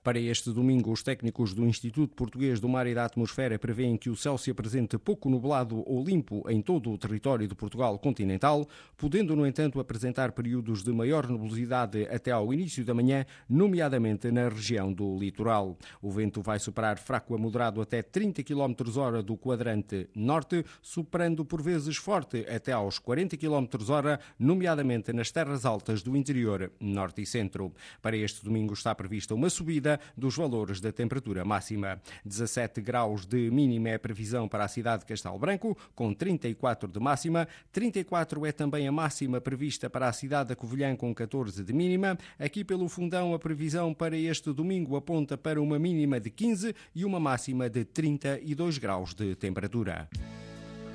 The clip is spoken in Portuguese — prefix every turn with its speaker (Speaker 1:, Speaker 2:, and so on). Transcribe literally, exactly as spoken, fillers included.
Speaker 1: Para este domingo, os técnicos do Instituto Português do Mar e da Atmosfera prevêem que o céu se apresente pouco nublado ou limpo em todo o território de Portugal continental, podendo, no entanto, apresentar períodos de maior nebulosidade até ao início da manhã, nomeadamente na região do litoral. O vento vai soprar fraco a moderado até trinta quilómetros hora do quadrante norte, soprando por vezes forte até aos quarenta quilómetros hora, nomeadamente nas terras altas do interior norte e centro. Para este domingo está prevista uma subida dos valores da temperatura máxima. dezassete graus de mínima é a previsão para a cidade de Castelo Branco, com trinta e quatro de máxima. trinta e quatro é também a máxima prevista para a cidade da Covilhã, com catorze de mínima. Aqui pelo Fundão, a previsão para este domingo aponta para uma mínima de quinze e uma máxima de trinta e dois graus de temperatura.